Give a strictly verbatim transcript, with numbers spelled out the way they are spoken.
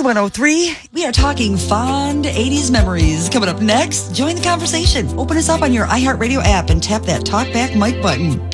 one oh three. We are talking fond eighties memories. Coming up next, join the conversation. Open us up on your iHeartRadio app and tap that talkback mic button.